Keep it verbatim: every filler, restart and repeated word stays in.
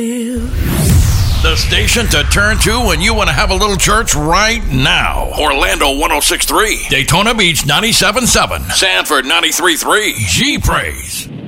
The station to turn to when you want to have a little church right now. Orlando one oh six point three. Daytona Beach ninety-seven point seven. Sanford ninety-three point three. G-Praise.